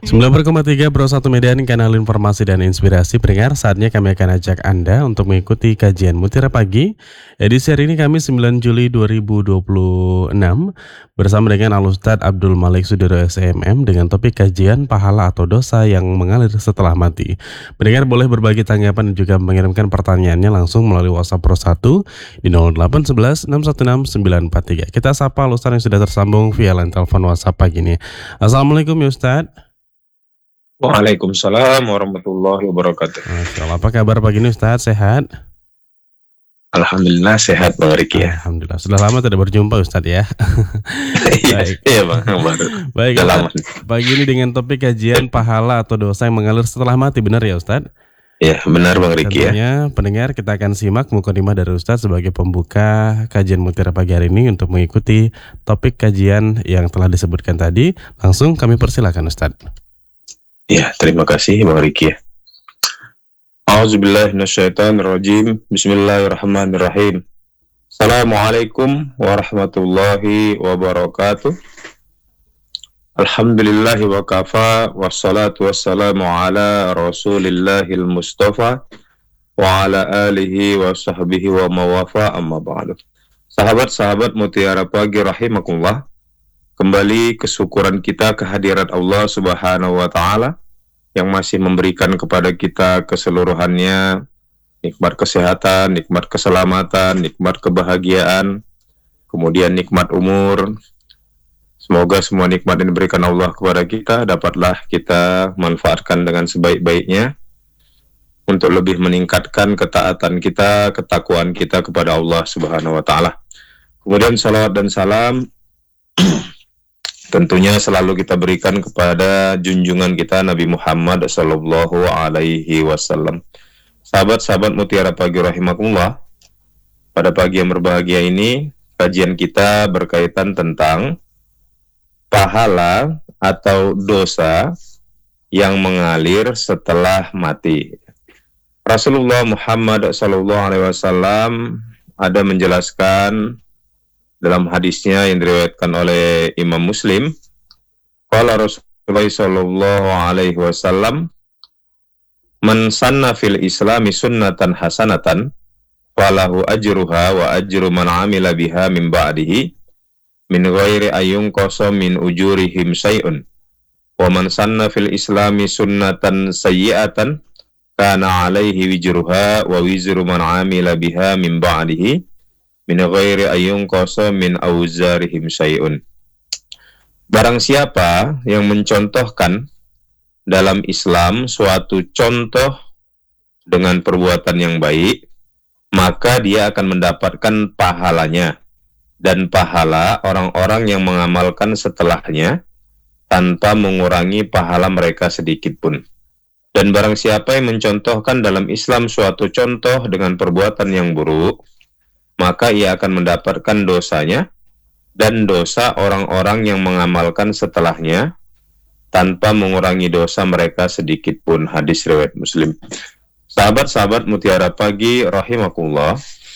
90,3 Pro 1 Medan, kanal informasi dan inspirasi. Pendengar, saatnya kami akan ajak Anda untuk mengikuti kajian Mutiara Pagi. Edisi hari ini Kamis 9 Juli 2026 bersama dengan Al-Ustadz Abdul Malik Sudiro SMM dengan topik kajian pahala atau dosa yang mengalir setelah mati. Pendengar boleh berbagi tanggapan dan juga mengirimkan pertanyaannya langsung melalui WhatsApp Pro 1 di 0811 616 943. Kita sapa Al-Ustadz yang sudah tersambung via line telepon WhatsApp pagi ini. Assalamualaikum ya Ustadz. Waalaikumsalam warahmatullahi wabarakatuh. Masya Allah, apa kabar pagi ini Ustadz? Sehat? Alhamdulillah sehat Bang Riki ya. Alhamdulillah, sudah lama tidak berjumpa Ustadz ya. Baik. Iya Bang, baru. Baik, Sudah lama. pagi ini dengan topik kajian pahala atau dosa yang mengalir setelah mati, benar ya Ustadz? Ya benar Bang Riki ya. Tentunya pendengar kita akan simak mukadimah dari Ustadz sebagai pembuka kajian Mutiara Pagi hari ini untuk mengikuti topik kajian yang telah disebutkan tadi. Langsung kami persilakan Ustadz. Ya, terima kasih Bang Riki ya. A'udzubillahi minasyaitonirrajim. Bismillahirrahmanirrahim. Assalamualaikum warahmatullahi wabarakatuh. Alhamdulillahi wa kafa, wassalatu wassalamu ala rasulillahil mustafa wa ala alihi wa sahbihi wa mawafa, amma ba'du. Sahabat-sahabat Mutiara Pagi rahimakumullah, kembali kesyukuran kita kehadirat Allah Subhanahu wa Ta'ala yang masih memberikan kepada kita keseluruhannya nikmat kesehatan, nikmat keselamatan, nikmat kebahagiaan, kemudian nikmat umur. Semoga semua nikmat yang diberikan Allah kepada kita dapatlah kita manfaatkan dengan sebaik-baiknya untuk lebih meningkatkan ketaatan kita, ketakwaan kita kepada Allah Subhanahu wa Ta'ala. Kemudian salawat dan salam tentunya selalu kita berikan kepada junjungan kita Nabi Muhammad sallallahu alaihi wasallam. Sahabat-sahabat Mutiara Pagi rahimakumullah, pada pagi yang berbahagia ini kajian kita berkaitan tentang pahala atau dosa yang mengalir setelah mati. Rasulullah Muhammad sallallahu alaihi wasallam ada menjelaskan dalam hadisnya yang diriwayatkan oleh Imam Muslim, qala Rasulullah sallallahu alaihi wasallam, man sanna fil islami sunnatan hasanatan falahu ajruha wa ajru man amila biha min ba'dihi min ghairi ayyun qasa min ujurihim syai'un wa man sanna fil islami sunnatan sayyi'atan kana alaihi wizruha wa wizru man amila biha min ba'dihi min ghairi ayyun qasa min auzarihim syai'un. Barang siapa yang mencontohkan dalam Islam suatu contoh dengan perbuatan yang baik, maka dia akan mendapatkan pahalanya dan pahala orang-orang yang mengamalkan setelahnya tanpa mengurangi pahala mereka sedikit pun. Dan barang siapa yang mencontohkan dalam Islam suatu contoh dengan perbuatan yang buruk, maka ia akan mendapatkan dosanya dan dosa orang-orang yang mengamalkan setelahnya tanpa mengurangi dosa mereka sedikit pun. Hadis riwayat Muslim. Sahabat-sahabat Mutiara Pagi rahimakumullah,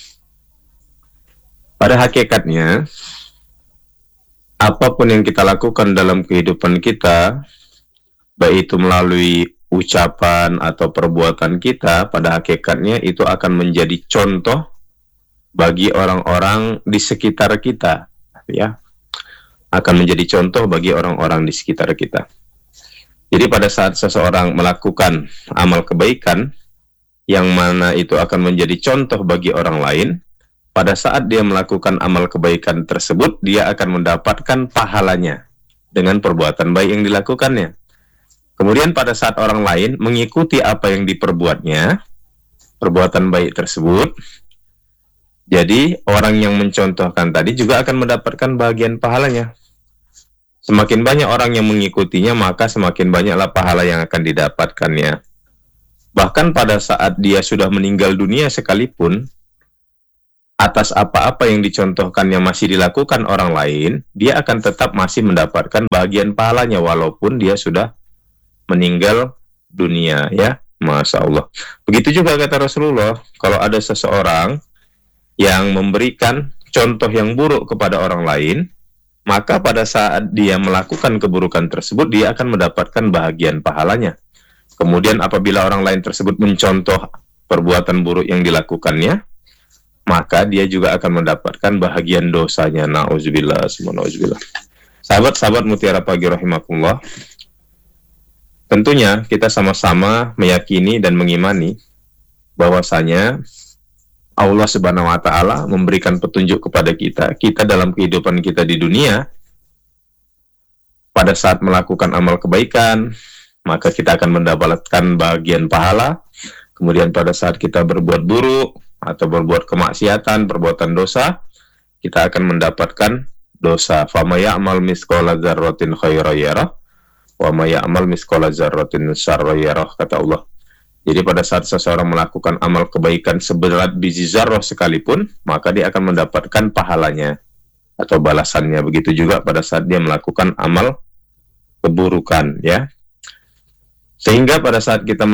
pada hakikatnya apapun yang kita lakukan dalam kehidupan kita, baik itu melalui ucapan atau perbuatan kita, pada hakikatnya itu akan menjadi contoh bagi orang-orang di sekitar kita, ya, akan menjadi contoh bagi orang-orang di sekitar kita. Jadi pada saat seseorang melakukan amal kebaikan yang mana itu akan menjadi contoh bagi orang lain, pada saat dia melakukan amal kebaikan tersebut, dia akan mendapatkan pahalanya dengan perbuatan baik yang dilakukannya. Kemudian pada saat orang lain mengikuti apa yang diperbuatnya, perbuatan baik tersebut, jadi orang yang mencontohkan tadi juga akan mendapatkan bagian pahalanya. Semakin banyak orang yang mengikutinya, maka semakin banyaklah pahala yang akan didapatkannya. Bahkan pada saat dia sudah meninggal dunia sekalipun, atas apa-apa yang dicontohkannya masih dilakukan orang lain, dia akan tetap masih mendapatkan bagian pahalanya walaupun dia sudah meninggal dunia, ya. Masya Allah. Begitu juga kata Rasulullah, kalau ada seseorang yang memberikan contoh yang buruk kepada orang lain, maka pada saat dia melakukan keburukan tersebut, dia akan mendapatkan bahagian pahalanya. Kemudian apabila orang lain tersebut mencontoh perbuatan buruk yang dilakukannya, maka dia juga akan mendapatkan bahagian dosanya. Nauzubillah, semua nauzubillah. Sahabat-sahabat Mutiara Pagi rahimakumullah, tentunya kita sama-sama meyakini dan mengimani bahwasanya Allah Subhanahu wa taala memberikan petunjuk kepada kita dalam kehidupan kita di dunia. Pada saat melakukan amal kebaikan, maka kita akan mendapatkan bahagian pahala. Kemudian pada saat kita berbuat buruk atau berbuat kemaksiatan, perbuatan dosa, kita akan mendapatkan dosa. Fama ya'mal misqala dzarratin khairan yarah wa may ya'mal misqala dzarratin syarran yarah, kata Allah. Jadi pada saat seseorang melakukan amal kebaikan seberat biji zarrah sekalipun, maka dia akan mendapatkan pahalanya atau balasannya. Begitu juga pada saat dia melakukan amal keburukan, ya. Sehingga pada saat kita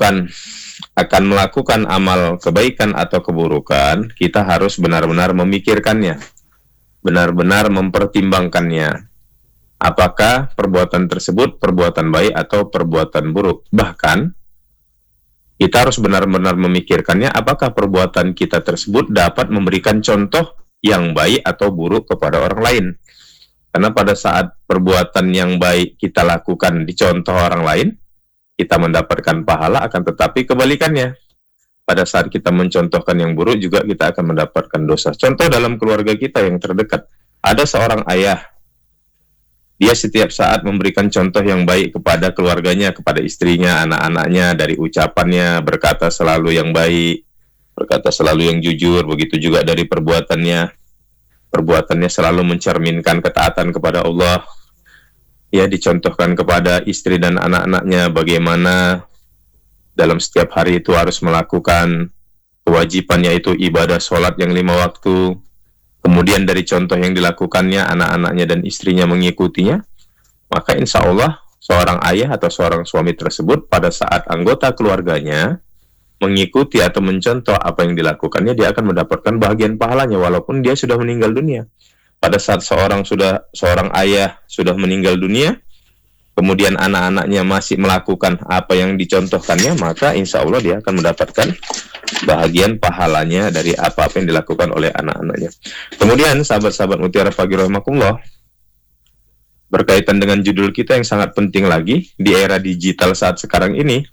akan melakukan amal kebaikan atau keburukan, kita harus benar-benar memikirkannya, benar-benar mempertimbangkannya. Apakah perbuatan tersebut perbuatan baik atau perbuatan buruk? Bahkan kita harus benar-benar memikirkannya, apakah perbuatan kita tersebut dapat memberikan contoh yang baik atau buruk kepada orang lain. Karena pada saat perbuatan yang baik kita lakukan dicontoh orang lain, kita mendapatkan pahala, akan tetapi kebalikannya. Pada saat kita mencontohkan yang buruk juga kita akan mendapatkan dosa. Contoh dalam keluarga kita yang terdekat. Ada seorang ayah, dia setiap saat memberikan contoh yang baik kepada keluarganya, kepada istrinya, anak-anaknya, dari ucapannya, berkata selalu yang baik, berkata selalu yang jujur, begitu juga dari perbuatannya. Perbuatannya selalu mencerminkan ketaatan kepada Allah. Ya, dicontohkan kepada istri dan anak-anaknya bagaimana dalam setiap hari itu harus melakukan kewajibannya, itu ibadah sholat yang 5 waktu. Kemudian dari contoh yang dilakukannya, anak-anaknya dan istrinya mengikutinya, maka insya Allah seorang ayah atau seorang suami tersebut pada saat anggota keluarganya mengikuti atau mencontoh apa yang dilakukannya, dia akan mendapatkan bahagian pahalanya walaupun dia sudah meninggal dunia. Pada saat seorang ayah sudah meninggal dunia, kemudian anak-anaknya masih melakukan apa yang dicontohkannya, maka insya Allah dia akan mendapatkan bahagian pahalanya dari apa-apa yang dilakukan oleh anak-anaknya. Kemudian sahabat-sahabat Mutiara Pagi rahimakumullah, berkaitan dengan judul kita yang sangat penting lagi di era digital saat sekarang ini,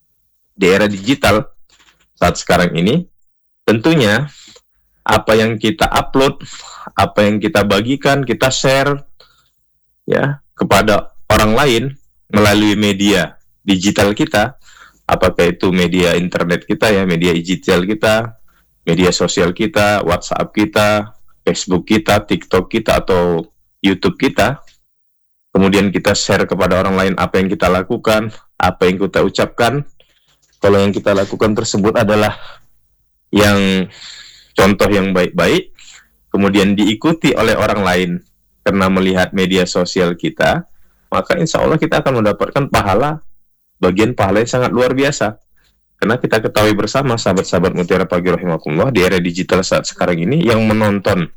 tentunya apa yang kita upload, apa yang kita bagikan, kita share ya kepada orang lain melalui media digital kita, apakah itu media internet kita ya, media digital kita, media sosial kita, WhatsApp kita, Facebook kita, TikTok kita, atau YouTube kita. Kemudian kita share kepada orang lain apa yang kita lakukan, apa yang kita ucapkan. Kalau yang kita lakukan tersebut adalah yang contoh yang baik-baik, kemudian diikuti oleh orang lain karena melihat media sosial kita, maka insya Allah kita akan mendapatkan bagian pahala yang sangat luar biasa. Karena kita ketahui bersama, sahabat-sahabat Mutiara Pagi rahimakumullah, di era digital saat sekarang ini, yang menonton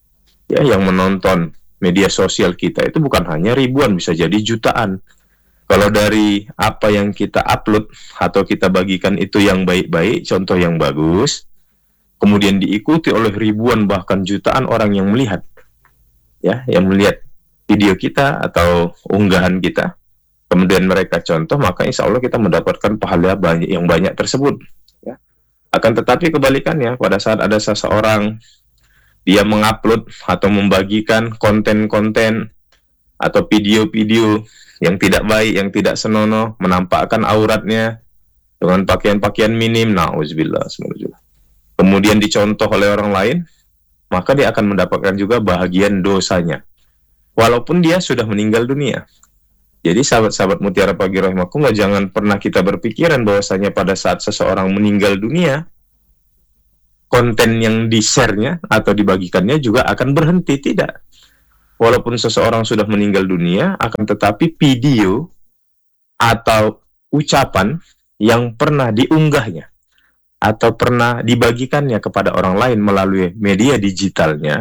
media sosial kita itu bukan hanya ribuan, bisa jadi jutaan. Kalau dari apa yang kita upload atau kita bagikan itu yang baik-baik, contoh yang bagus, kemudian diikuti oleh ribuan bahkan jutaan orang yang melihat, ya, yang melihat video kita atau unggahan kita, kemudian mereka contoh, maka insya Allah kita mendapatkan pahala yang banyak tersebut. Ya. Akan tetapi kebalikannya, pada saat ada seseorang dia mengupload atau membagikan konten-konten atau video-video yang tidak baik, yang tidak senonoh, menampakkan auratnya dengan pakaian-pakaian minim, na'udzubillah, semoga. Kemudian dicontoh oleh orang lain, maka dia akan mendapatkan juga bahagian dosanya, walaupun dia sudah meninggal dunia. Jadi sahabat-sahabat Mutiara Pagi rahimakumullah, jangan pernah kita berpikiran bahwasanya pada saat seseorang meninggal dunia, konten yang di-share-nya atau dibagikannya juga akan berhenti. Tidak. Walaupun seseorang sudah meninggal dunia, akan tetapi video atau ucapan yang pernah diunggahnya atau pernah dibagikannya kepada orang lain melalui media digitalnya,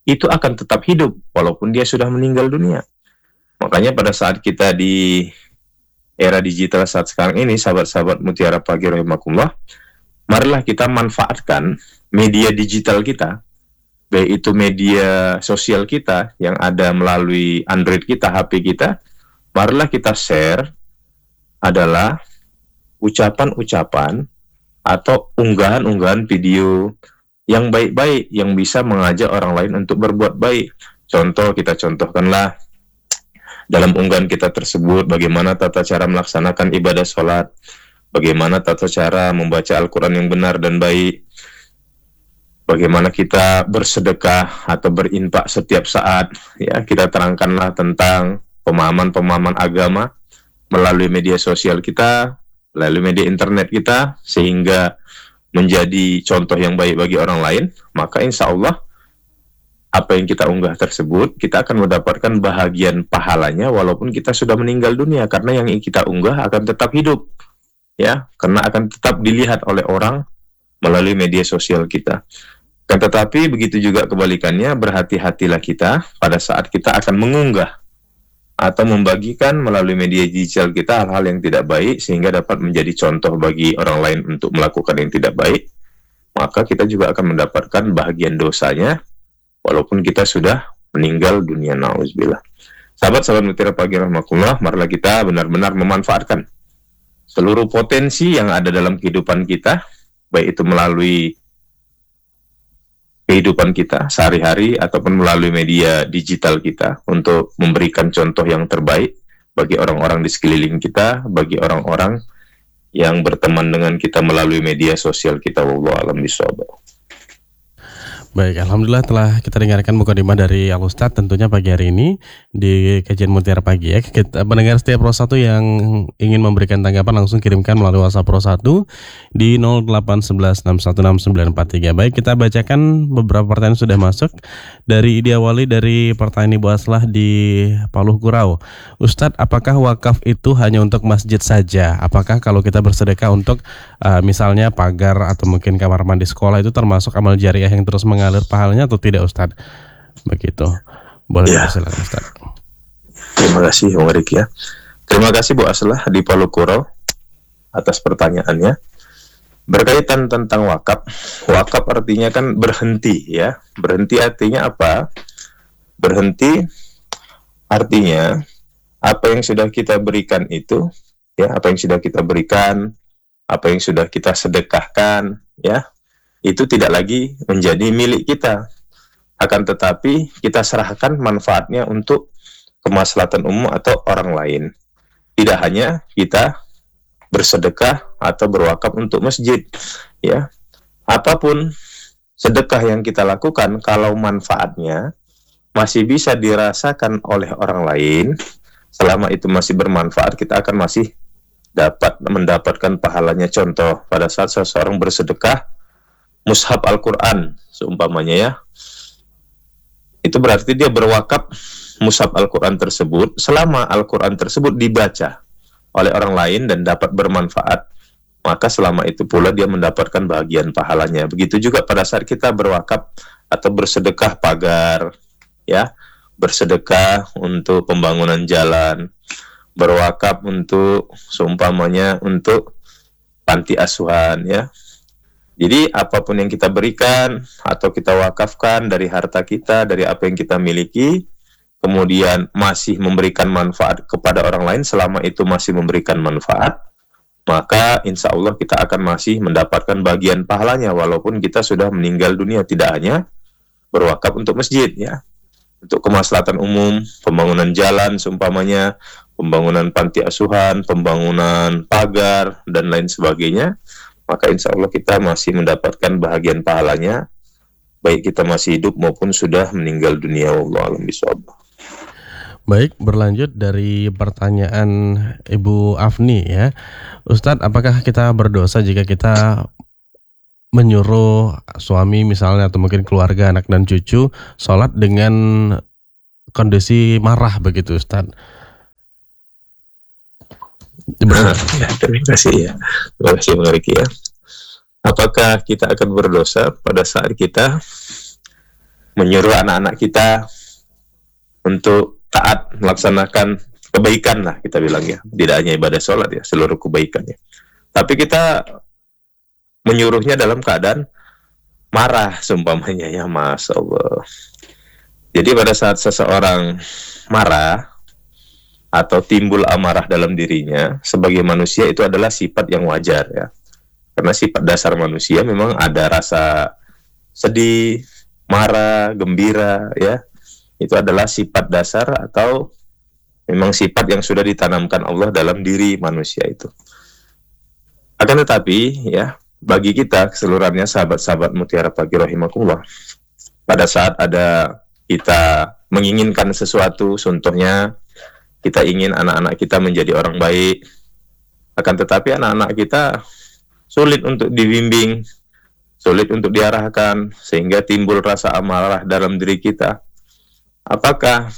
itu akan tetap hidup walaupun dia sudah meninggal dunia. Makanya pada saat kita di era digital saat sekarang ini, sahabat-sahabat Mutiara Pagi rahimakumullah, marilah kita manfaatkan media digital kita, baik itu media sosial kita yang ada melalui Android kita, HP kita, marilah kita share adalah ucapan-ucapan atau unggahan-unggahan video yang baik-baik, yang bisa mengajak orang lain untuk berbuat baik. Contoh, kita contohkanlah dalam unggahan kita tersebut bagaimana tata cara melaksanakan ibadah sholat, bagaimana tata cara membaca Al-Quran yang benar dan baik, bagaimana kita bersedekah atau berinfak setiap saat. Ya, kita terangkanlah tentang pemahaman-pemahaman agama melalui media sosial kita, melalui media internet kita, sehingga menjadi contoh yang baik bagi orang lain. Maka insya Allah apa yang kita unggah tersebut, kita akan mendapatkan bahagian pahalanya walaupun kita sudah meninggal dunia, karena yang kita unggah akan tetap hidup, ya, karena akan tetap dilihat oleh orang melalui media sosial kita. Kan tetapi begitu juga kebalikannya, berhati-hatilah kita pada saat kita akan mengunggah atau membagikan melalui media digital kita hal-hal yang tidak baik sehingga dapat menjadi contoh bagi orang lain untuk melakukan yang tidak baik. Maka kita juga akan mendapatkan bahagian dosanya walaupun kita sudah meninggal dunia, na'udzubillah. Sahabat-sahabat Mutiara Pagi rahimakumullah, marilah kita benar-benar memanfaatkan seluruh potensi yang ada dalam kehidupan kita, baik itu melalui kehidupan kita sehari-hari ataupun melalui media digital kita, untuk memberikan contoh yang terbaik bagi orang-orang di sekeliling kita, bagi orang-orang yang berteman dengan kita melalui media sosial kita. Wallahu a'lam bishawab. Baik, alhamdulillah telah kita dengarkan mukadimah dari Al Ustadz tentunya pagi hari ini di kajian Mutiara Pagi ya. Kita pendengar setiap Pro 1 yang ingin memberikan tanggapan langsung kirimkan melalui WhatsApp Pro 1 di 0811616943. Baik, kita bacakan beberapa pertanyaan yang sudah masuk. Diawali dari pertanyaan Ibu Aslah di Paluh Kurau. Ustadz, apakah wakaf itu hanya untuk masjid saja? Apakah kalau kita bersedekah untuk misalnya pagar atau mungkin kamar mandi sekolah itu termasuk amal jariah yang terus mengalir pahalanya atau tidak, Ustadz? Begitu. Boleh ya. Silakan, Ustadz. Terima kasih Bung Rik ya. Terima kasih Bu Aslah di Palu Kurau atas pertanyaannya. Berkaitan tentang wakaf. Wakaf artinya kan berhenti ya. Berhenti artinya apa? Berhenti artinya apa yang sudah kita berikan itu ya, apa yang sudah kita berikan, apa yang sudah kita sedekahkan ya, itu tidak lagi menjadi milik kita, akan tetapi kita serahkan manfaatnya untuk kemaslahatan umum atau orang lain. Tidak hanya kita bersedekah atau berwakaf untuk masjid ya, apapun sedekah yang kita lakukan kalau manfaatnya masih bisa dirasakan oleh orang lain, selama itu masih bermanfaat, kita akan masih dapat mendapatkan pahalanya. Contoh, pada saat seseorang bersedekah mushaf Al-Quran seumpamanya ya, itu berarti dia berwakaf mushaf Al-Quran tersebut. Selama Al-Quran tersebut dibaca oleh orang lain dan dapat bermanfaat, maka selama itu pula dia mendapatkan bagian pahalanya. Begitu juga pada saat kita berwakaf atau bersedekah pagar ya, bersedekah untuk pembangunan jalan, berwakaf untuk seumpamanya untuk panti asuhan ya. Jadi apapun yang kita berikan atau kita wakafkan dari harta kita, dari apa yang kita miliki, kemudian masih memberikan manfaat kepada orang lain, selama itu masih memberikan manfaat, maka insya Allah kita akan masih mendapatkan bagian pahalanya walaupun kita sudah meninggal dunia. Tidak hanya berwakaf untuk masjid ya, untuk kemaslahatan umum, pembangunan jalan seumpamanya, pembangunan panti asuhan, pembangunan pagar dan lain sebagainya, maka insya Allah kita masih mendapatkan bahagian pahalanya, baik kita masih hidup maupun sudah meninggal dunia. Wallahu a'lam bishawab. Baik, berlanjut dari pertanyaan Ibu Afni ya. Ustadz, apakah kita berdosa jika kita menyuruh suami misalnya atau mungkin keluarga, anak dan cucu sholat dengan kondisi marah begitu, Ustadz? Ya, terima kasih ya. Terima kasih Bung Riki ya. Apakah kita akan berdosa pada saat kita menyuruh anak-anak kita untuk taat melaksanakan kebaikan lah kita bilang ya, tidak hanya ibadah sholat ya, seluruh kebaikannya. Tapi kita menyuruhnya dalam keadaan marah seumpamanya ya, Masya Allah. Jadi pada saat seseorang marah atau timbul amarah dalam dirinya, sebagai manusia itu adalah sifat yang wajar ya. Karena sifat dasar manusia memang ada rasa sedih, marah, gembira ya. Itu adalah sifat dasar atau memang sifat yang sudah ditanamkan Allah dalam diri manusia itu. Akan tetapi ya, bagi kita keseluruhannya sahabat-sahabat Mutiara Pagi rahimakumullah, pada saat ada kita menginginkan sesuatu, contohnya kita ingin anak-anak kita menjadi orang baik, akan tetapi anak-anak kita sulit untuk dibimbing, sulit untuk diarahkan, sehingga timbul rasa amarah dalam diri kita. Apakah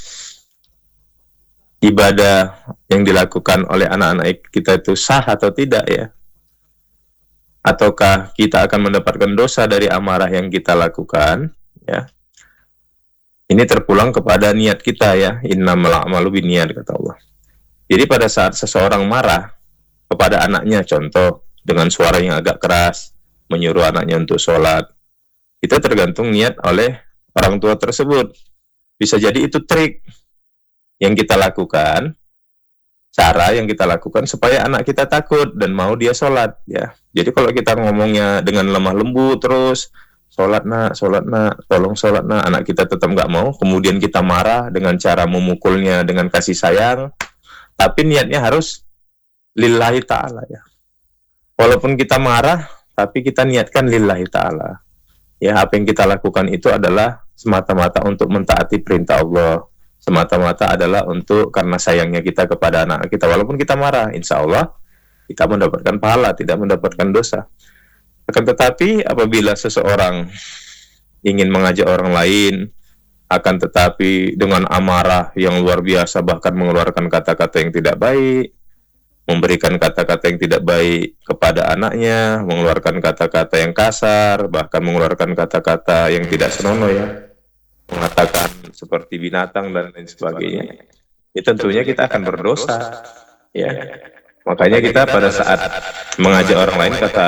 ibadah yang dilakukan oleh anak-anak kita itu sah atau tidak ya? Ataukah kita akan mendapatkan dosa dari amarah yang kita lakukan ya? Ini terpulang kepada niat kita ya, innamal a'malu binniyat kata Allah. Jadi pada saat seseorang marah kepada anaknya, contoh dengan suara yang agak keras, menyuruh anaknya untuk sholat, itu tergantung niat oleh orang tua tersebut. Bisa jadi itu trik yang kita lakukan, cara yang kita lakukan supaya anak kita takut dan mau dia sholat ya. Jadi kalau kita ngomongnya dengan lemah lembut terus, sholat nak, tolong sholat nak, anak kita tetap nggak mau, kemudian kita marah dengan cara memukulnya dengan kasih sayang, tapi niatnya harus lillahi ta'ala ya. Walaupun kita marah, tapi kita niatkan lillahi ta'ala ya. Apa yang kita lakukan itu adalah semata-mata untuk mentaati perintah Allah, semata-mata adalah untuk karena sayangnya kita kepada anak kita. Walaupun kita marah, insya Allah kita mendapatkan pahala, tidak mendapatkan dosa. Akan tetapi apabila seseorang ingin mengajak orang lain, akan tetapi dengan amarah yang luar biasa, bahkan mengeluarkan kata-kata yang tidak baik, memberikan kata-kata yang tidak baik kepada anaknya, mengeluarkan kata-kata yang kasar, bahkan mengeluarkan kata-kata yang tidak senonoh ya, mengatakan seperti binatang dan lain sebagainya, ya tentunya kita akan berdosa ya. Makanya kita pada saat mengajak orang lain, kata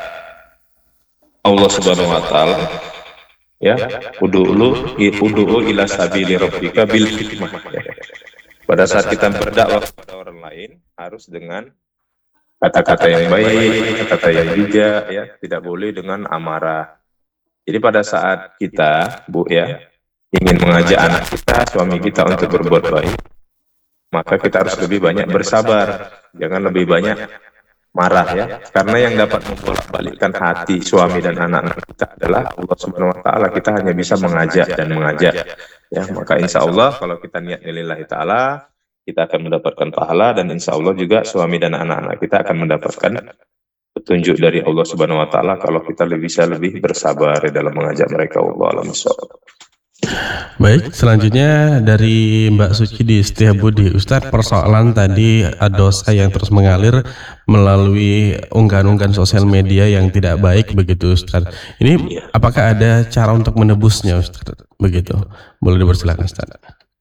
Allah Subhanahu wa taala ya, ud'u ila sabili rabbika bil hikmah ya. Pada saat kita berdakwah kepada orang lain harus dengan kata-kata yang baik, kata-kata yang bijak ya, tidak boleh dengan amarah. Jadi pada saat kita, Bu ya, ingin mengajak anak kita, suami kita untuk berbuat baik, maka kita harus lebih banyak bersabar, jangan lebih banyak marah ya. Karena yang dapat membolak-balikkan hati suami dan anak-anak kita adalah Allah Subhanahu wa taala. Kita hanya bisa mengajak dan mengajak ya. Maka insya Allah kalau kita niat lillahi ta'ala, kita akan mendapatkan pahala, dan insya Allah juga suami dan anak-anak kita akan mendapatkan petunjuk dari Allah Subhanahu wa taala kalau kita bisa lebih bersabar dalam mengajak mereka. Wallahu a'lam bishawab. Baik, selanjutnya dari Mbak Suci di Setiabudi. Ustadz, persoalan tadi dosa yang terus mengalir melalui unggahan-unggahan sosial media yang tidak baik begitu Ustadz. Ini apakah ada cara untuk menebusnya Ustadz? Begitu, boleh dipersilakan Ustadz.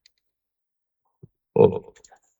Oh.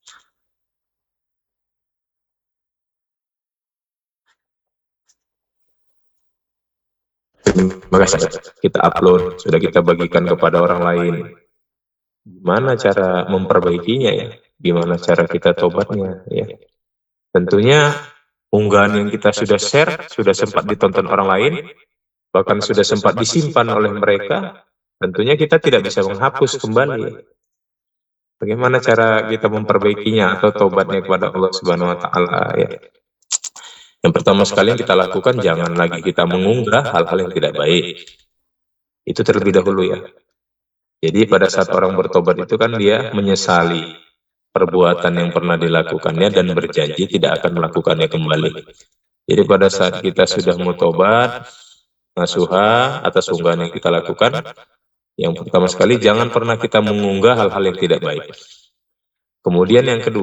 Terima kasih. Kita upload, sudah kita bagikan kepada orang lain. Gimana cara memperbaikinya ya? Gimana cara kita tobatnya ya? Tentunya unggahan yang kita sudah share, sudah sempat ditonton orang lain, bahkan sudah sempat disimpan oleh mereka, tentunya kita tidak bisa menghapus kembali. Bagaimana cara kita memperbaikinya atau tobatnya kepada Allah Subhanahu wa taala ya? Yang pertama sekali yang kita lakukan, jangan lagi kita mengunggah hal-hal yang tidak baik. Itu terlebih dahulu ya. Jadi pada saat orang bertobat itu kan dia menyesali perbuatan yang pernah dilakukannya dan berjanji tidak akan melakukannya kembali. Jadi pada saat kita sudah mau tobat, nasuha atas unggahan yang kita lakukan, yang pertama sekali jangan pernah kita mengunggah hal-hal yang tidak baik. Kemudian yang kedua,